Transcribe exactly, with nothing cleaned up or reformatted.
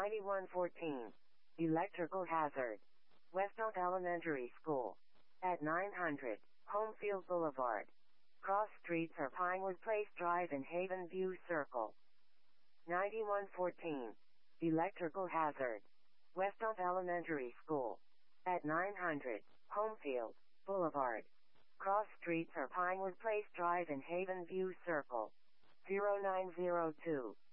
ninety-one fourteen. Electrical hazard. Westmount Elementary School. At nine hundred, Homefield Boulevard. Cross streets are Pinewood Place Drive and Haven View Circle. ninety-one fourteen. Electrical hazard. Westmount Elementary School. At nine hundred, Homefield Boulevard. Cross streets are Pinewood Place Drive and Haven View Circle. zero nine zero two.